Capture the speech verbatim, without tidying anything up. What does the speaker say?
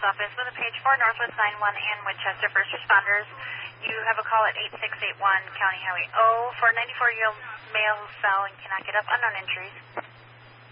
Office with a page four Northwest nine one and Winchester First Responders. You have a call at eight six eight one County Highway O for a ninety-four-year-old male who fell and cannot get up, unknown injuries.